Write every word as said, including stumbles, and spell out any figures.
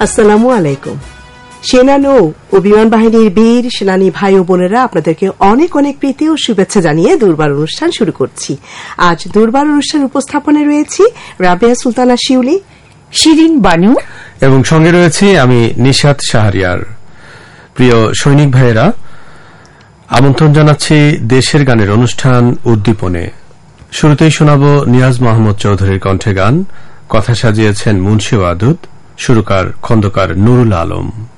আসসালামু আলাইকুম। সেনা নৌ ও বিমান বাহিনীর বীর সেনানী ভাই ও বোনেরা, আপনাদেরকে অনেক অনেক প্রীতি ও শুভেচ্ছা জানিয়ে দুর্বার অনুষ্ঠান শুরু করছি। আজ দুর্বার অনুষ্ঠান উপস্থাপনায় রয়েছি রাবেয়া সুলতানা শিউলি, শিরিন বানু এবং সঙ্গে রয়েছি আমি নিশাত শাহরিয়ার। প্রিয় সৈনিক ভাইয়েরা, আমন্ত্রণ জানাচ্ছি দেশের গানের অনুষ্ঠান উদ্দীপনে। শুরুতেই শোনাব নিয়াজ মোহাম্মদ চৌধুরীর কণ্ঠে গান। কথা সাজিয়েছেন মুন্সি ওয়াদুদ, সুরকার খন্দকার নুরুল আলম।